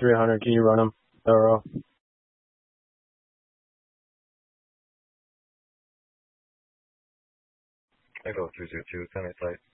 300. Can you run them thorough? I go 322, semi-tight.